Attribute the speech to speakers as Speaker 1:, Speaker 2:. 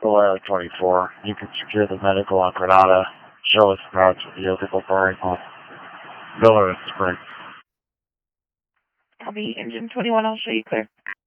Speaker 1: Valero 24. You can secure the medical on Granada. Show us route to the vehicle bearing on Villa and Springs.
Speaker 2: I'll be engine 21. I'll show you clear.